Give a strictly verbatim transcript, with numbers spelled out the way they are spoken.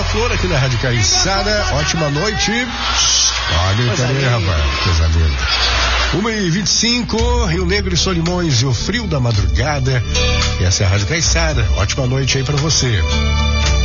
Beija-Flor aqui na Rádio Caiçara. Ótima noite. Ó, gritaria, rapaz. Coisa linda. uma e vinte e cinco, Rio Negro e Solimões e o frio da madrugada. Essa é a Rádio Caiçara. Ótima noite aí pra você.